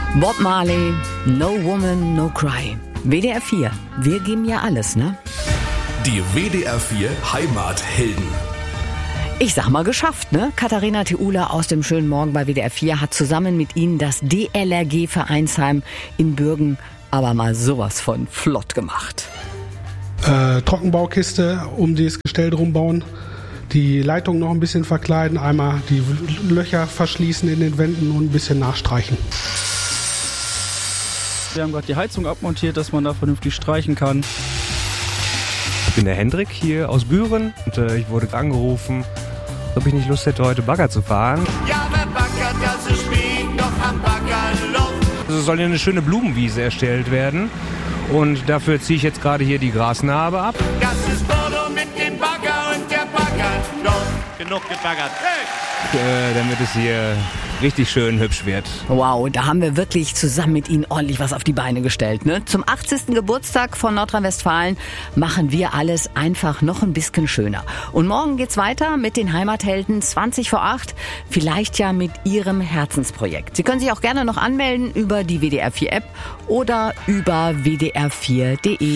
Bob Marley, No Woman, No Cry. WDR 4, wir geben ja alles, ne? Die WDR 4 Heimathelden. Ich sag mal geschafft, ne? Katharina Theula aus dem schönen Morgen bei WDR 4 hat zusammen mit Ihnen das DLRG Vereinsheim in Bürgen aber mal sowas von flott gemacht. Trockenbaukiste um das Gestell drum bauen, die Leitung noch ein bisschen verkleiden, einmal die Löcher verschließen in den Wänden und ein bisschen nachstreichen. Wir haben gerade die Heizung abmontiert, dass man da vernünftig streichen kann. Ich bin der Hendrik hier aus Büren und ich wurde angerufen, ob ich nicht Lust hätte, heute Bagger zu fahren. Ja, wer baggert, das ist Spiel noch am Baggerloch. Also soll ja eine schöne Blumenwiese erstellt werden und dafür ziehe ich jetzt gerade hier die Grasnarbe ab. Das ist Bordeaux mit dem Bagger und der Baggerloch. Genug gebaggert. Hey! Damit es hier richtig schön hübsch wird. Wow, da haben wir wirklich zusammen mit Ihnen ordentlich was auf die Beine gestellt, ne? Zum 80. Geburtstag von Nordrhein-Westfalen machen wir alles einfach noch ein bisschen schöner. Und morgen geht's weiter mit den Heimathelden 20 vor 8. Vielleicht ja mit Ihrem Herzensprojekt. Sie können sich auch gerne noch anmelden über die WDR 4 App oder über wdr4.de.